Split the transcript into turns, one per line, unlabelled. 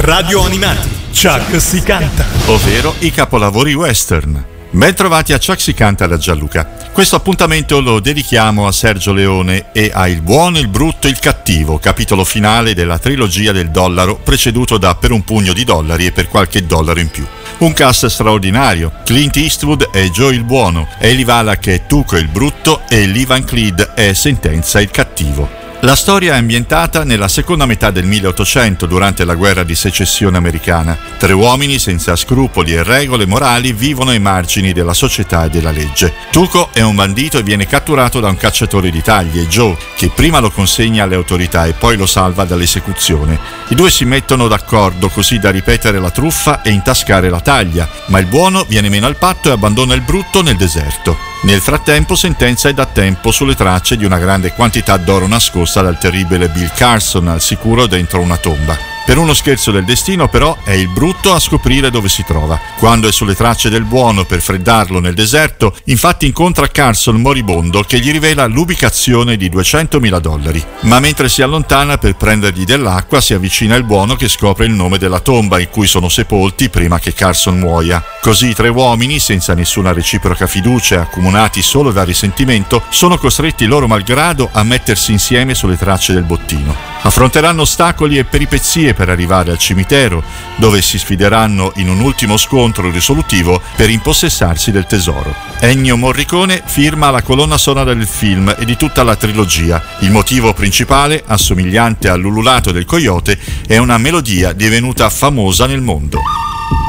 Radio Animati, Chuck si canta,
ovvero i capolavori western. Ben trovati a Chuck si canta da Gianluca. Questo appuntamento lo dedichiamo a Sergio Leone e a Il buono, il brutto e il cattivo, capitolo finale della trilogia del dollaro, preceduto da Per un pugno di dollari e Per qualche dollaro in più. Un cast straordinario: Clint Eastwood è Joe il buono, Eli Wallach è Tuco il brutto e Lee Van Cleef è Sentenza il cattivo. La storia è ambientata nella seconda metà del 1800, durante la guerra di secessione americana. 3 uomini senza scrupoli e regole morali vivono ai margini della società e della legge. Tuco è un bandito e viene catturato da un cacciatore di taglie, Joe, che prima lo consegna alle autorità e poi lo salva dall'esecuzione. I due si mettono d'accordo così da ripetere la truffa e intascare la taglia, ma il buono viene meno al patto e abbandona il brutto nel deserto. Nel frattempo Sentenza è da tempo sulle tracce di una grande quantità d'oro nascosta dal terribile Bill Carson, al sicuro dentro una tomba. Per uno scherzo del destino, però, è il brutto a scoprire dove si trova. Quando è sulle tracce del buono per freddarlo nel deserto, infatti incontra Carson moribondo che gli rivela l'ubicazione di $200.000. Ma mentre si allontana per prendergli dell'acqua, si avvicina il buono che scopre il nome della tomba in cui sono sepolti prima che Carson muoia. Così i 3 uomini, senza nessuna reciproca fiducia e accomunati solo da risentimento, sono costretti loro malgrado a mettersi insieme sulle tracce del bottino. Affronteranno ostacoli e peripezie per arrivare al cimitero, dove si sfideranno in un ultimo scontro risolutivo per impossessarsi del tesoro. Ennio Morricone firma la colonna sonora del film e di tutta la trilogia. Il motivo principale, assomigliante all'ululato del coyote, è una melodia divenuta famosa nel mondo.